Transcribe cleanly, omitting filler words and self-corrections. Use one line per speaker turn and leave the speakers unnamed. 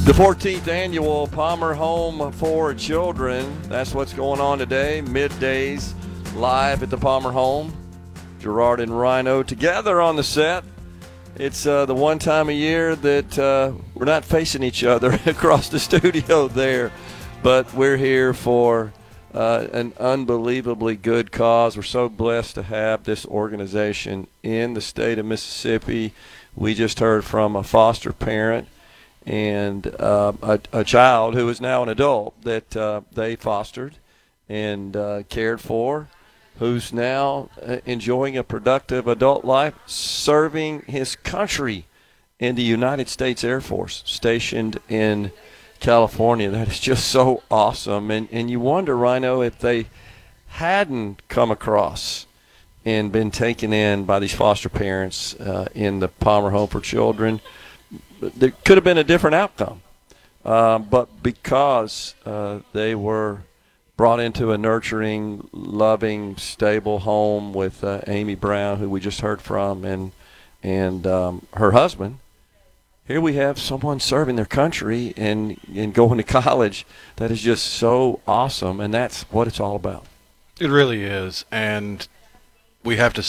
The 14th annual Palmer Home for Children. That's what's going on today. Middays live at the Palmer Home. Gerard and Rhino together on the set. It's the one time a year that we're not facing each other across the studio there, but we're here for an unbelievably good cause. We're so blessed to have this organization in the state of Mississippi. We just heard from a foster parent and a child who is now an adult that they fostered and cared for, who's now enjoying a productive adult life, serving his country in the United States Air Force, stationed in California. That is just so awesome. And you wonder, Rhino, if they hadn't come across and been taken in by these foster parents in the Palmer Home for Children, there could have been a different outcome. But because they were brought into a nurturing, loving, stable home with Amy Brown, who we just heard from, and her husband, here we have someone serving their country and going to college. That is just so awesome, and that's what it's all about.
It really is, and we have to